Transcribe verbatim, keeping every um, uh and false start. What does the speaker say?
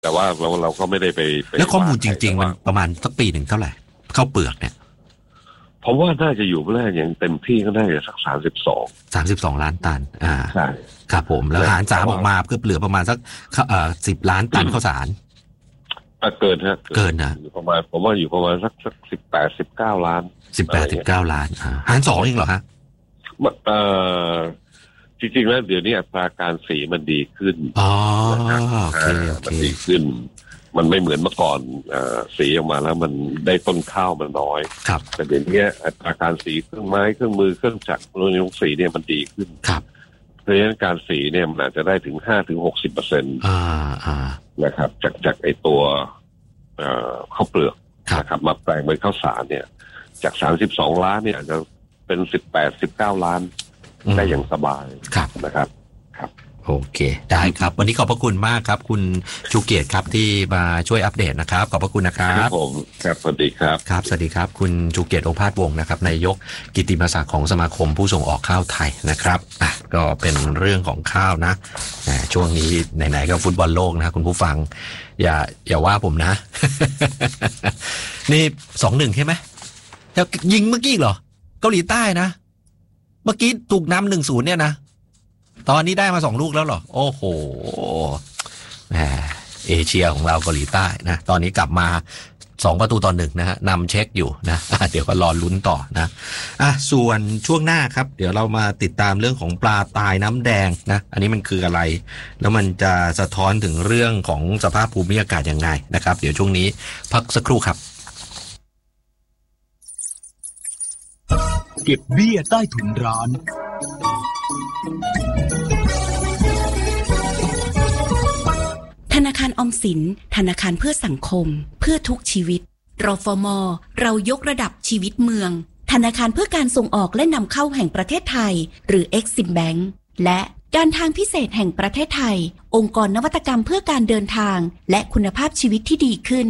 แต่ว่าเราเราก็ไม่ได้ไปแล้วข้อมูลจริงๆมันประมาณสักปีหนึ่งเท่าไหร่ข้าวเปลือกเนี่ยผมว่าน่าจะอยู่แรกอย่างเต็มที่ก็ได้สักสามสิบสองสามสิบสองล้านตันอ่าใช่ครับผมแล้วหารสามออกมาก็เหลือประมาณสักเอ่อสิบล้านตันข้าวสารเกินฮะเกินนะประมาณผมว่าอยู่ประมาณสักสักสิบแปดสิบเก้าล้านสิบแปดสิบเก้าล้านหารสองเองเหรอฮะเอ่อจริงๆแล้วเดี๋ยวนี้อัตราการสีมันดีขึ้นอ๋อโอเคมันดีขึ้นมันไม่เหมือนเมื่อก่อนสีออกมาแล้วมันได้ต้นข้าวมันน้อยแต่เดี๋ยวนี้อัตราการสีเครื่องไม้เครื่องมือเครื่องจักรโรงงานสีเนี่ยมันดีขึ้นเพราะฉะนั้นการสีเนี่ยมันอาจจะได้ถึงห้าถึงหกสิบเปอร์เซ็นต์นะครับจากจากไอตัวข้าวเปลือกนะครับมาแปลงเป็นข้าวสารเนี่ยจากสามสิบสองล้านเนี่ยอาจจะเป็นสิบแปดสิบเก้าล้านได้อย่างสบายนะครับครับโอเคได้ครับวันนี้ขอบพระคุณมากครับคุณชูเกียรติครับที่มาช่วยอัปเดตนะครับขอบพระคุณนะครับผมครับสวัสดีครับครับสวัสดีครับคุณชูเกียรติโอภาสวงศ์นะครับนายกกิตติมศักดิ์ของสมาคมผู้ส่งออกข้าวไทยนะครับอ่ะก็เป็นเรื่องของข้าวนะช่วงนี้ไหนๆก็ฟุตบอลโลกนะคุณผู้ฟังอย่าอย่าว่าผมนะ นี่สองหนึ่งใช่ไหมแล้วยิงเมื่อกี้เหรอเกาหลีใต้นะเมื่อกี้ถูกนำหนึ่งศูนย์เนี่ยนะตอนนี้ได้มาสองลูกแล้วเหรอโอ้โหแหมเอเชียของเราเกาหลีใต้นะตอนนี้กลับมาสองประตูต่อหนึ่งนะฮะนำเช็คอยู่นะเดี๋ยวก็รอลุ้นต่อนะอ่ะส่วนช่วงหน้าครับเดี๋ยวเรามาติดตามเรื่องของปลาตายน้ำแดงนะอันนี้มันคืออะไรแล้วมันจะสะท้อนถึงเรื่องของสภาพภูมิอากาศยังไงนะครับเดี๋ยวช่วงนี้พักสักครู่ครับเก็บเบี้ยใต้ถุนร้านธนาคารออมสินธนาคารเพื่อสังคมเพื่อทุกชีวิตรฟม.เรายกระดับชีวิตเมืองธนาคารเพื่อการส่งออกและนำเข้าแห่งประเทศไทยหรือ Exim Bank และการทางพิเศษแห่งประเทศไทยองค์กรนวัตกรรมเพื่อการเดินทางและคุณภาพชีวิตที่ดีขึ้น